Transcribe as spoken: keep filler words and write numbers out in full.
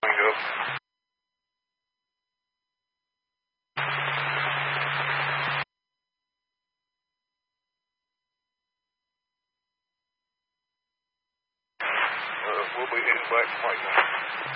Go. Uh, we'll be heading back to Mike.